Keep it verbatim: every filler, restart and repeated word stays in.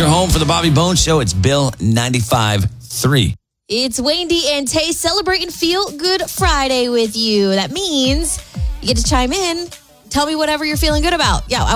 Your home for the Bobby Bones Show. It's Bill ninety-five point three. It's Wendy and Tay celebrating Feel Good Friday with you. That means you get to chime in. Tell me whatever you're feeling good about. Yeah, I